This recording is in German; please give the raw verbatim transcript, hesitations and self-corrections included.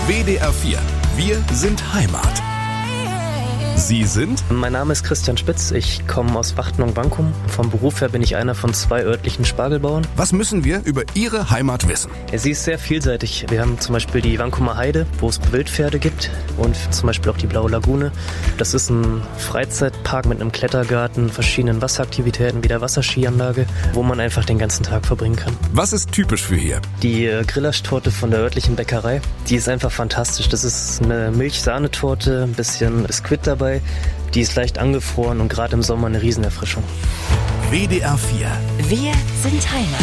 W D R vier. Wir sind Heimat. Sie sind? Mein Name ist Christian Spitz, ich komme aus Wachten-Wankum. Vom Beruf her bin ich einer von zwei örtlichen Spargelbauern. Was müssen wir über Ihre Heimat wissen? Sie ist sehr vielseitig. Wir haben zum Beispiel die Wankumer Heide, wo es Wildpferde gibt, und zum Beispiel auch die Blaue Lagune. Das ist ein Freizeitpark mit einem Klettergarten, verschiedenen Wasseraktivitäten wie der Wasserskianlage, wo man einfach den ganzen Tag verbringen kann. Was ist typisch für hier? Die äh, Grillerschtorte von der örtlichen Bäckerei, die ist einfach fantastisch. Das ist eine Milch-Sahnetorte, ein bisschen Biskuit dabei. Die ist leicht angefroren und gerade im Sommer eine Riesenerfrischung. W D R vier. Wir sind Heimat.